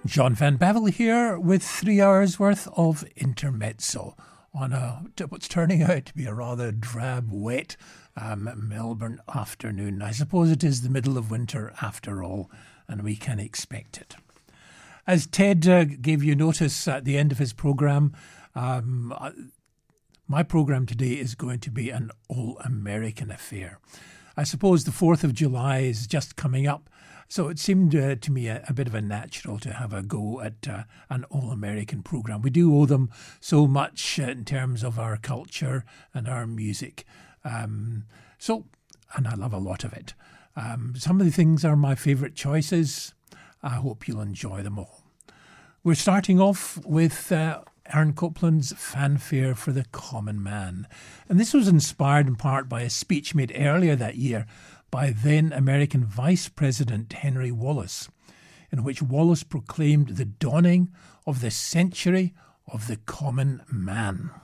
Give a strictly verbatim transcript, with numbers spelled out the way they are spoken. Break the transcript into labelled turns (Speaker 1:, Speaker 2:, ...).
Speaker 1: John Van Bevel here with three hours worth of intermezzo on a what's turning out to be a rather drab, wet um, Melbourne afternoon. I suppose it is the middle of winter after all, and we can expect it. As Ted uh, gave you notice at the end of his programme, um, uh, my programme today is going to be an all-American affair. I suppose the fourth of July is just coming up, so it seemed uh, to me a, a bit of a natural to have a go at uh, an all-American programme. We do owe them so much uh, in terms of our culture and our music. Um, so, and I love a lot of it. Um, some of the things are my favourite choices. I hope you'll enjoy them all. We're starting off with uh, Aaron Copland's Fanfare for the Common Man. And this was inspired in part by a speech made earlier that year by then American Vice President Henry Wallace, in which Wallace proclaimed the dawning of the century of the common man.